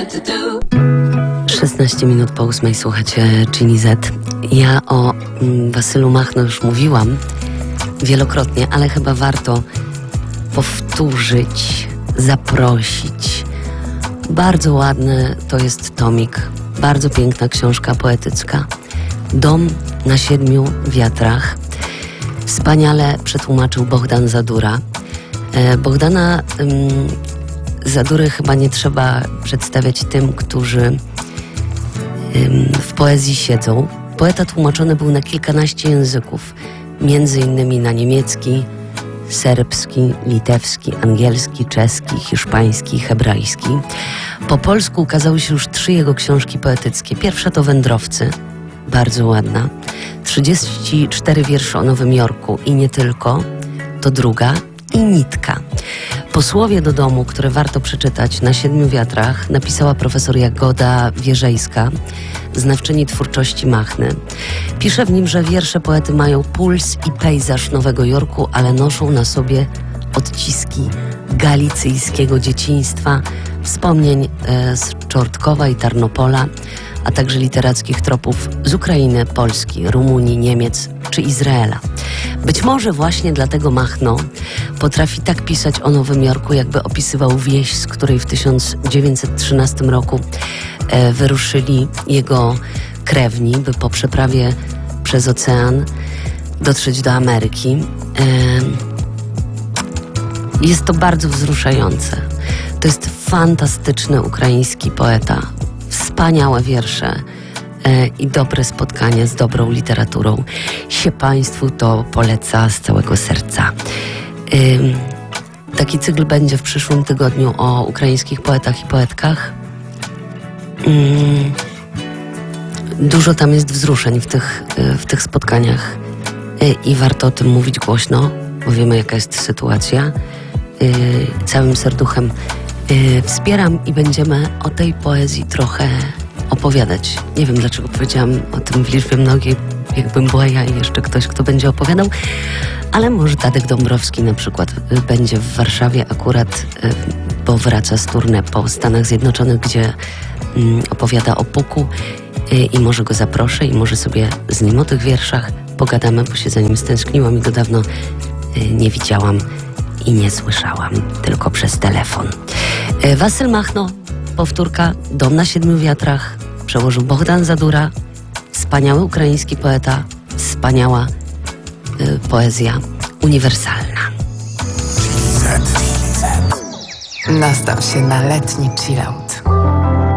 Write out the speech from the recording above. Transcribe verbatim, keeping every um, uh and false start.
szesnaście minut po ósmej słuchacie Gini Z. Ja o mm, Wasylu Machno już mówiłam wielokrotnie, ale chyba warto powtórzyć, zaprosić. Bardzo ładny to jest tomik, bardzo piękna książka poetycka. Dom na siedmiu wiatrach. Wspaniale przetłumaczył Bohdan Zadura. E, Bohdana ym, Zadury chyba nie trzeba przedstawiać tym, którzy ym, w poezji siedzą. Poeta tłumaczony był na kilkanaście języków, między innymi na niemiecki, serbski, litewski, angielski, czeski, hiszpański, hebrajski. Po polsku ukazały się już trzy jego książki poetyckie. Pierwsza to Wędrowcy, bardzo ładna. trzydzieści cztery wiersze o Nowym Jorku i nie tylko. To druga i Nitka. Posłowie do domu, które warto przeczytać na siedmiu wiatrach, napisała profesor Jagoda Wierzejska, znawczyni twórczości Machny. Pisze w nim, że wiersze poety mają puls i pejzaż Nowego Jorku, ale noszą na sobie odciski galicyjskiego dzieciństwa, wspomnień e, z Czortkowa i Tarnopola, a także literackich tropów z Ukrainy, Polski, Rumunii, Niemiec czy Izraela. Być może właśnie dlatego Machno potrafi tak pisać o Nowym Jorku, jakby opisywał wieś, z której w tysiąc dziewięćset trzynastym roku e, wyruszyli jego krewni, by po przeprawie przez ocean dotrzeć do Ameryki. E, jest to bardzo wzruszające. To jest fantastyczny ukraiński poeta. Wspaniałe wiersze e, i dobre spotkania z dobrą literaturą. Się Państwu to poleca z całego serca. E, taki cykl będzie w przyszłym tygodniu o ukraińskich poetach i poetkach. E, dużo tam jest wzruszeń w tych, e, w tych spotkaniach e, i warto o tym mówić głośno, bo wiemy, jaka jest sytuacja. E, całym serduchem Yy, wspieram i będziemy o tej poezji trochę opowiadać. Nie wiem, dlaczego powiedziałam o tym w liczbie mnogiej, jakbym była ja i jeszcze ktoś, kto będzie opowiadał, ale może Tadek Dąbrowski na przykład yy, będzie w Warszawie akurat, yy, bo wraca z tournée po Stanach Zjednoczonych, gdzie yy, opowiada o Puku yy, i może go zaproszę i może sobie z nim o tych wierszach pogadamy, bo się za nim stęskniłam i go dawno yy, nie widziałam i nie słyszałam, tylko przez telefon. Wasyl Machno, powtórka, Dom na siedmiu wiatrach, przełożył Bohdan Zadura, wspaniały ukraiński poeta, wspaniała y, poezja uniwersalna. Nastaw się na letni chillout.